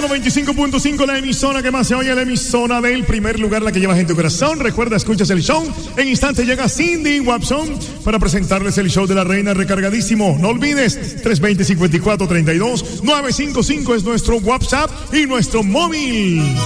95.5, la emisora que más se oye, la emisora del primer lugar, la que llevas en tu corazón. Recuerda, escuchas el show. En instante llega Cindy Watson para presentarles el show de la reina recargadísimo. No olvides, 320-5432, 955 es nuestro WhatsApp y nuestro móvil.